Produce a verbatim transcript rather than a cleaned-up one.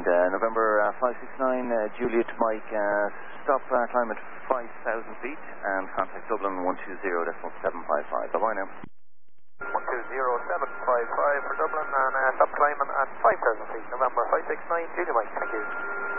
uh, November uh, five six nine, uh, Juliet Mike, uh, stop uh, climb at five thousand feet and contact Dublin one two zero decimal seven five five. Bye-bye now. one two zero seven five five for Dublin and uh, stop climbing at five thousand feet, November five six nine, Juliet Mike, thank you.